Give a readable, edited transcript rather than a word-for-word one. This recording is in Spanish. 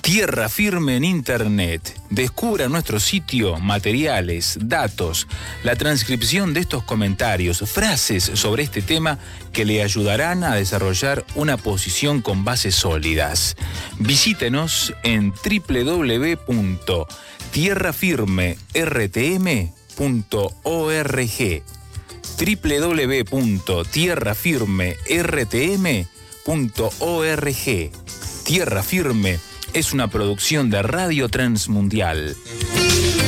Tierra Firme en Internet. Descubra nuestro sitio, materiales, datos, la transcripción de estos comentarios, frases sobre este tema que le ayudarán a desarrollar una posición con bases sólidas. Visítenos en www.tierrafirmertm.org www.tierrafirmertm.org. Tierra Firme es una producción de Radio Transmundial.